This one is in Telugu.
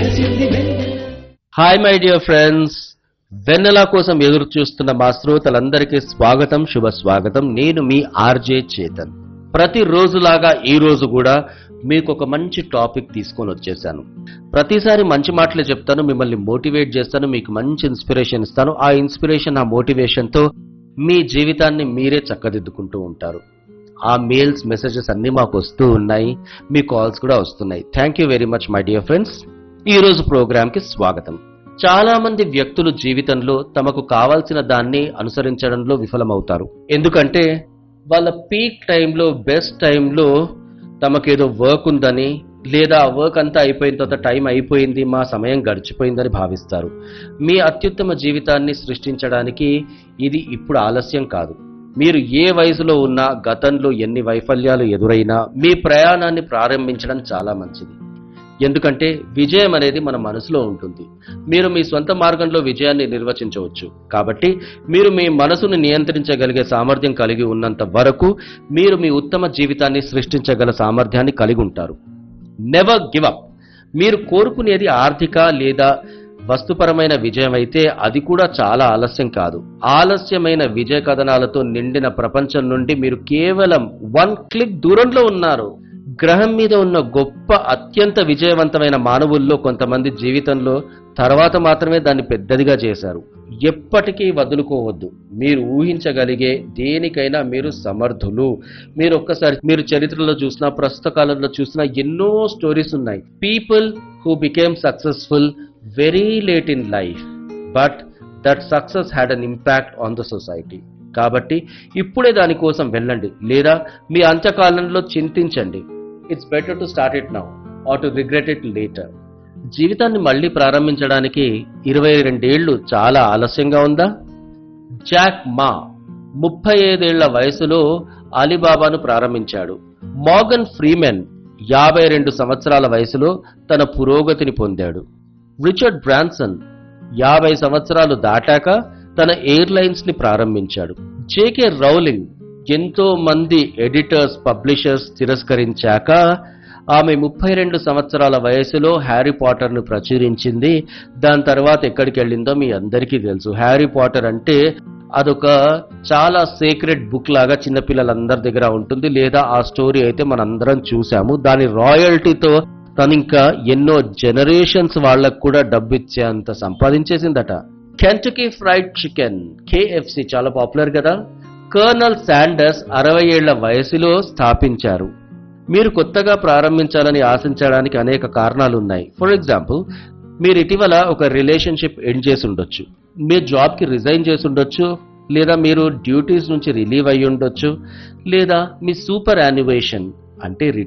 హాయ్ మై డియర్ ఫ్రెండ్స్, వెన్నెల కోసం ఎదురు చూస్తున్న మా శ్రోతలందరికీ స్వాగతం, శుభ స్వాగతం. నేను మీ ఆర్జే చేతన్. ప్రతిరోజులాగా ఈ రోజు కూడా మీకు ఒక మంచి టాపిక్ తీసుకొని వచ్చేసాను. ప్రతిసారి మంచి మాటలే చెప్తాను, మిమ్మల్ని మోటివేట్ చేస్తాను, మీకు మంచి ఇన్స్పిరేషన్ ఇస్తాను. ఆ ఇన్స్పిరేషన్, ఆ మోటివేషన్తో మీ జీవితాన్ని మీరే చక్కదిద్దుకుంటూ ఉంటారు. ఆ మెయిల్స్, మెసేజెస్ అన్నీ మాకు వస్తూ ఉన్నాయి, మీ కాల్స్ కూడా వస్తున్నాయి. Thank you very much my dear friends. ఈ రోజు ప్రోగ్రాంకి స్వాగతం. చాలా మంది వ్యక్తులు జీవితంలో తమకు కావాల్సిన దాన్ని అనుసరించడంలో విఫలమవుతారు. ఎందుకంటే వాళ్ళ పీక్ టైంలో, బెస్ట్ టైంలో తమకేదో వర్క్ ఉందని, లేదా ఆ వర్క్ అంతా అయిపోయిన తర్వాత టైం అయిపోయింది, మా సమయం గడిచిపోయిందని భావిస్తారు. మీ అత్యుత్తమ జీవితాన్ని సృష్టించడానికి ఇది ఇప్పుడు ఆలస్యం కాదు. మీరు ఏ వయసులో ఉన్నా, గతంలో ఎన్ని వైఫల్యాలు ఎదురైనా మీ ప్రయాణాన్ని ప్రారంభించడం చాలా మంచిది. ఎందుకంటే విజయం అనేది మన మనసులో ఉంటుంది. మీరు మీ సొంత మార్గంలో విజయాన్ని నిర్వచించవచ్చు. కాబట్టి మీరు మీ మనసును నియంత్రించగలిగే సామర్థ్యం కలిగి ఉన్నంత వరకు మీరు మీ ఉత్తమ జీవితాన్ని సృష్టించగల సామర్థ్యాన్ని కలిగి ఉంటారు. Never give up. మీరు కోరుకునేది ఆర్థిక లేదా వస్తుపరమైన విజయం అయితే అది కూడా చాలా ఆలస్యం కాదు. ఆలస్యమైన విజయ కథనాలతో నిండిన ప్రపంచం నుండి మీరు కేవలం 1 క్లిక్ దూరంలో ఉన్నారు. గ్రహం మీద ఉన్న గొప్ప, అత్యంత విజయవంతమైన మానవుల్లో కొంతమంది జీవితంలో తర్వాత మాత్రమే దాన్ని పెద్దదిగా చేశారు. ఎప్పటికీ వదులుకోవద్దు. మీరు ఊహించగలిగే దేనికైనా మీరు సమర్థులు. మీరు ఒక్కసారి మీరు చరిత్రలో చూసినా, ప్రస్తుత కాలంలో చూసినా ఎన్నో స్టోరీస్ ఉన్నాయి. People who became successful very late in life, but that success had an impact on the society. కాబట్టి ఇప్పుడే దానికోసం వెళ్ళండి, లేదా మీ అంత్యకాలంలో చింతించండి. It's better to start it now are to regret it later. జీవితాన్ని మళ్లీ ప్రారంభించడానికి 22 ఏళ్లు చాలా ఆలస్యంగా ఉందా? జాక్ మా 35 ఏళ్ల వయసులో అలీబాబాను ప్రారంభించాడు. మోర్గన్ ఫ్రీమెన్ 52 సంవత్సరాల వయసులో తన పురోగతిని పొందాడు. రిచర్డ్ బ్రాన్సన్ 50 సంవత్సరాలు దాటాక తన ఎయిర్లైన్స్ ని ప్రారంభించాడు. జేకే రౌలింగ్ ఎంతో మంది ఎడిటర్స్, పబ్లిషర్స్ తిరస్కరించాక ఆమె 32 సంవత్సరాల వయసులో హ్యారీ పాటర్ ను ప్రచురించింది. దాని తర్వాత ఎక్కడికి వెళ్ళిందో మీ అందరికీ తెలుసు. హ్యారీ పాటర్ అంటే అదొక చాలా సీక్రెట్ బుక్ లాగా చిన్నపిల్లలందరి దగ్గర ఉంటుంది, లేదా ఆ స్టోరీ అయితే మనందరం చూసాము. దాని రాయల్టీతో తను ఇంకా ఎన్నో జనరేషన్స్ వాళ్లకు కూడా డబ్బు ఇచ్చేంత సంపాదించేసిందట. కెంటకీ ఫ్రైడ్ చికెన్, KFC చాలా పాపులర్ కదా. కర్నల్ శాండర్స్ 60 ఏళ్ల వయసులో స్థాపించారు. మీరు కొత్తగా ప్రారంభించాలని ఆశించడానికి అనేక కారణాలు ఉన్నాయి. ఫర్ ఎగ్జాంపుల్, మీరు ఇటీవల ఒక రిలేషన్షిప్ ఎండ్ చేసి ఉండొచ్చు, మీ జాబ్కి రిజైన్ చేసి ఉండొచ్చు, లేదా మీరు డ్యూటీస్ నుంచి రిలీవ్ అయ్యి ఉండొచ్చు, లేదా మీ సూపర్ యాన్యువేషన్ అంటే